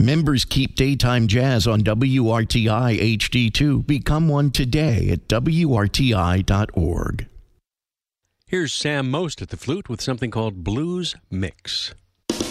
Members keep daytime jazz on WRTI HD2. Become one today at WRTI.org. Here's Sam Most at the flute with something called Blues Mix.